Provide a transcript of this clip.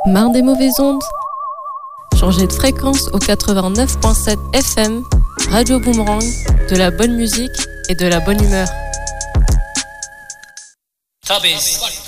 Marre des mauvaises ondes? Changez de fréquence au 89.7 FM, Radio Boomerang, de la bonne musique et de la bonne humeur. Tubbies.